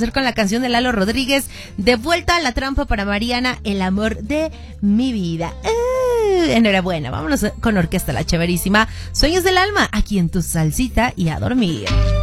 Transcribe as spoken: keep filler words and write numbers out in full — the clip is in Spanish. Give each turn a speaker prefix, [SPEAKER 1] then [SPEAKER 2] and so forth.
[SPEAKER 1] complacer con la canción de Lalo Rodríguez, De vuelta a la trampa para Mariana, el amor de mi vida. Uh, enhorabuena, vámonos con Orquesta La Chéverísima. Sueños del alma, aquí en tu salsita y a dormir.